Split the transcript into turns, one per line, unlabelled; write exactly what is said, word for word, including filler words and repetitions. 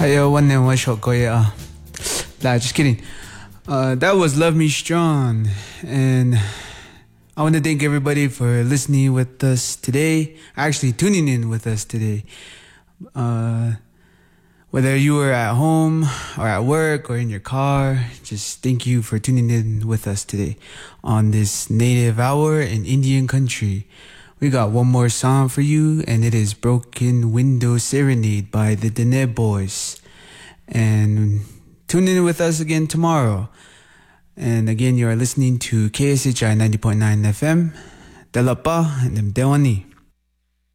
Hayo one wa shokoya. Nah, just kidding. Uh, that was Love Me Strong. And I want to thank everybody for listening with us today. Actually, tuning in with us today. Uh, whether you were at home or at work or in your car, just thank you for tuning in with us today on this native hour in Indian country. We got one more song for you, and it is Broken Window Serenade by the Dene Boys. And tune in with us again tomorrow. And again, you are listening to K S H I ninety point nine F M, Delapa and Dewani.